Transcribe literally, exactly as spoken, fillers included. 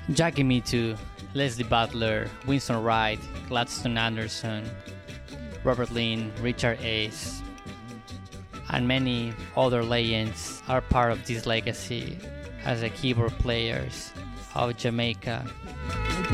Jackie Mitu, Leslie Butler, Winston Wright, Gladstone Anderson, Robert Lynn, Richard Ace, and many other legends are part of this legacy as the keyboard players of Jamaica.